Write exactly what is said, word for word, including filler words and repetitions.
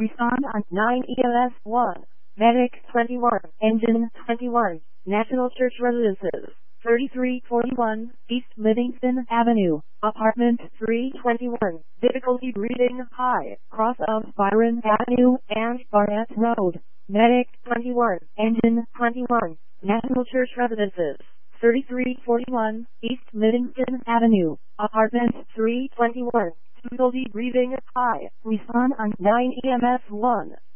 Respond on nine E M S one. Medic twenty-one. Engine twenty-one. National Church Residences. thirty-three forty-one East Livingston Avenue, Apartment three twenty-one. Difficulty breathing high, cross of Byron Avenue and Barnett Road. Medic twenty-one. Engine twenty-one. National Church Residences. thirty-three forty-one East Livingston Avenue, Apartment three twenty-one. Difficulty breathing high. Respond on nine E M S one.